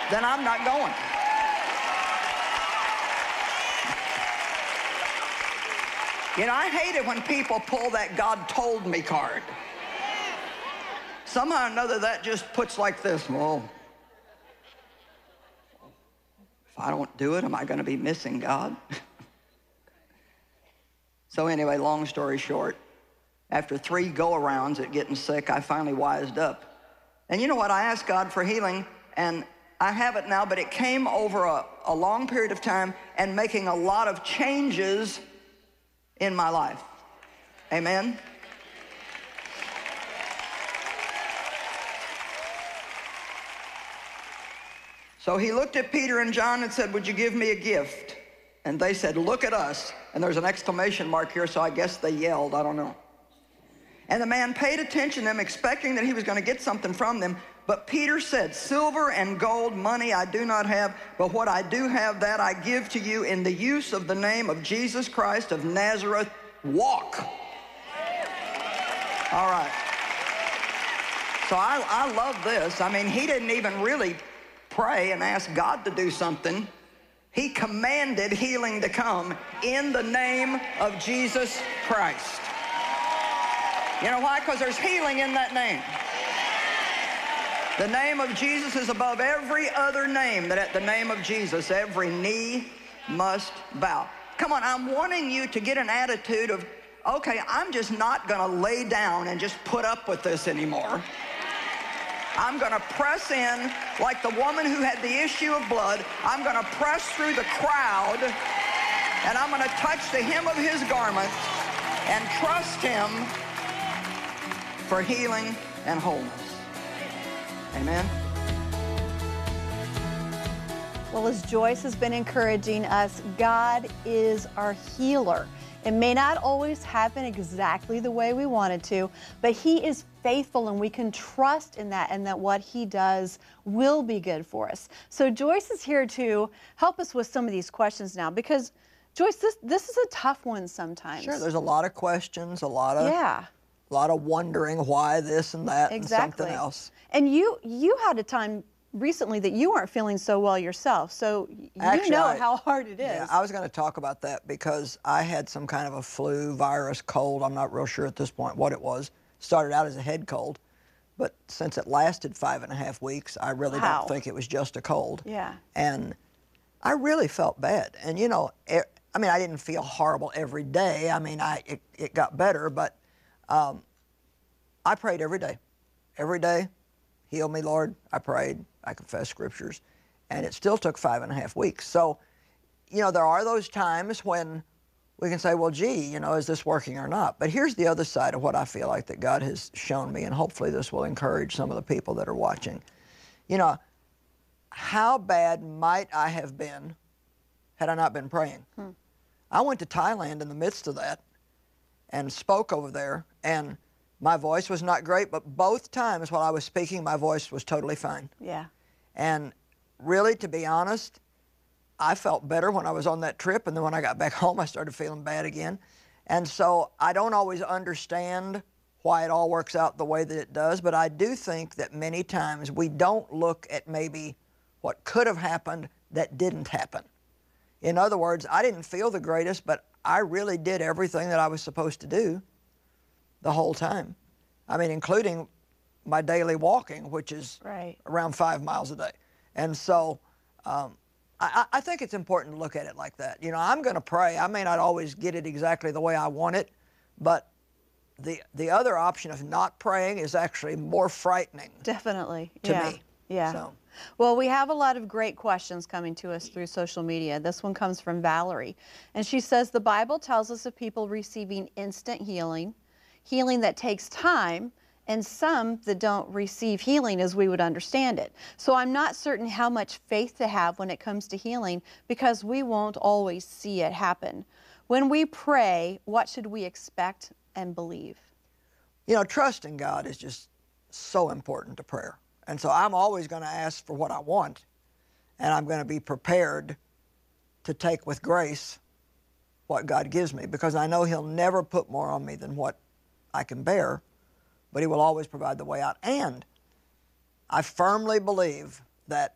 then I'm not going. You know, I hate it when people pull that God told me card. Somehow or another, that just puts like this, well, if I don't do it, am I going to be missing God? So anyway, long story short, after 3 go-arounds at getting sick, I finally wised up. And you know what? I asked God for healing, and I have it now, but it came over a long period of time and making a lot of changes in my life. Amen? So he looked at Peter and John and said, would you give me a gift? And they said, look at us. And there's an exclamation mark here, so I guess they yelled, I don't know. And the man paid attention to them, expecting that he was going to get something from them. But Peter said, silver and gold, money I do not have, but what I do have, that I give to you in the use of the name of Jesus Christ of Nazareth. Walk. All right. So I love this. I mean, he didn't even really pray and ask God to do something. He commanded healing to come in the name of Jesus Christ. You know why? Because there's healing in that name. The name of Jesus is above every other name, that at the name of Jesus, every knee must bow. Come on, I'm wanting you to get an attitude of, okay, I'm just not going to lay down and just put up with this anymore. I'm going to press in like the woman who had the issue of blood. I'm going to press through the crowd, and I'm going to touch the hem of his garment and trust him for healing and wholeness. Amen. Well, as Joyce has been encouraging us, God is our healer. It may not always happen exactly the way we want it to, but he is faithful, and we can trust in that, and that what he does will be good for us. So Joyce is here to help us with some of these questions now, because Joyce, this is a tough one sometimes. Sure, there's a lot of questions, a lot of wondering why this and that and something else. And you had a time recently that you weren't feeling so well yourself, so you know how hard it is. Yeah, I was going to talk about that because I had some kind of a flu, virus, cold. I'm not real sure at this point what it was. Started out as a head cold, but since it lasted 5.5 weeks, I really don't think it was just a cold. Yeah. And I really felt bad. And you know, I mean, I didn't feel horrible every day. I mean, it got better, but I prayed every day. Every day, heal me, Lord. I prayed. I confessed scriptures. And it still took 5.5 weeks. So, you know, there are those times when we can say, well, gee, you know, is this working or not? But here's the other side of what I feel like that God has shown me, and hopefully this will encourage some of the people that are watching. You know, how bad might I have been had I not been praying? I went to Thailand in the midst of that and spoke over there, and my voice was not great, but both times while I was speaking, my voice was totally fine. Yeah. And really, to be honest, I felt better when I was on that trip, and then when I got back home, I started feeling bad again. And so I don't always understand why it all works out the way that it does, but I do think that many times we don't look at maybe what could have happened that didn't happen. In other words, I didn't feel the greatest, but I really did everything that I was supposed to do the whole time. I mean, including my daily walking, which is around 5 miles a day. And so I think it's important to look at it like that. You know, I'm going to pray. I may not always get it exactly the way I want it, but the other option of not praying is actually more frightening. Definitely. To me. Yeah. So. Well, we have a lot of great questions coming to us through social media. This one comes from Valerie, and she says, the Bible tells us of people receiving instant healing, healing that takes time, and some that don't receive healing as we would understand it. So I'm not certain how much faith to have when it comes to healing, because we won't always see it happen. When we pray, what should we expect and believe? You know, trusting God is just so important to prayer. And so I'm always going to ask for what I want, and I'm going to be prepared to take with grace what God gives me, because I know He'll never put more on me than what I can bear, but He will always provide the way out. And I firmly believe that